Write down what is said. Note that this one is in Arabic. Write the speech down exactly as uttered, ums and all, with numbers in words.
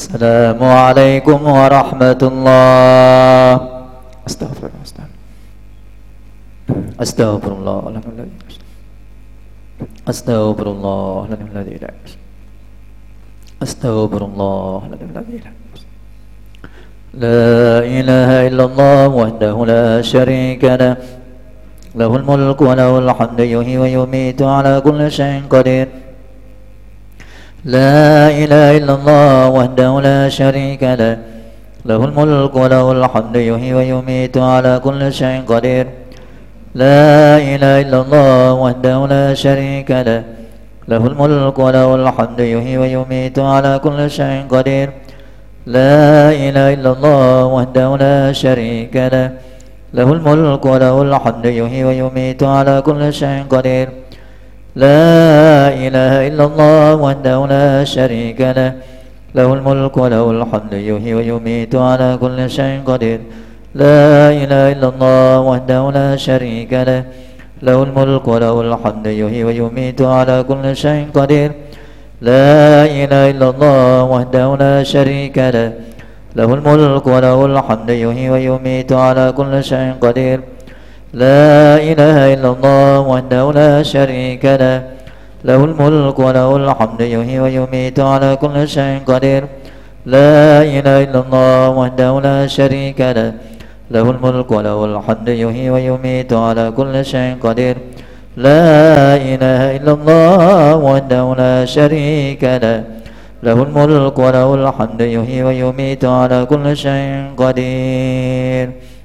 السلام عليكم ورحمة الله. أستغفر الله أستغفر الله أستغفر الله الذي لا أستغفر الله الذي لا لا إله إلا الله وحده لا شريك له له الملك وله الحمد يحيي ويميت على كل شيء قدير. لا إله إلا الله وحده لا شريك له له الملك وله الحمد يحيي ويميت على كل شيء قدير. لا إله إلا الله وحده لا شريك له له الملك وله الحمد يحيي ويميت على كل شيء قدير. لا إله إلا الله وحده لا شريك له له الملك وله الحمد يحيي ويميت على كل شيء قدير. لا إله إلا الله وحده لا شريك له له الملك وله الحمد يحيي ويميت على كل شيء قدير. لا إله إلا الله وحده لا شريك له له الملك وله الحمد يحيي ويميت على كل شيء قدير. لا إله إلا الله وحده لا شريك له له الملك وله الحمد يحيي ويميت على كل شيء قدير. لا إله إلا الله وحده لا شريك له له الملك وله الحمد يحيي ويميت على كل شيء قدير. لا إله إلا الله وحده لا شريك له له الملك وله الحمد يحيي ويميت على كل شيء قدير. لا إله إلا الله وحده لا شريك له له الملك وله الحمد يحيي ويميت على كل شيء قدير.